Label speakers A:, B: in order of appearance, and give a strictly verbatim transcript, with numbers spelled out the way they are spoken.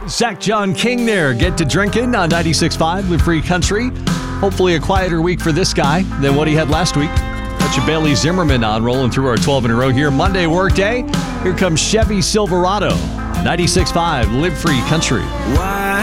A: Zach John King there. Get to drinking on ninety-six point five Live Free Country. Hopefully a quieter week for this guy than what he had last week. Got your Bailey Zimmerman on, rolling through our twelve in a row here. Monday work day. Here comes Chevy Silverado. ninety-six point five Live Free Country.
B: Why?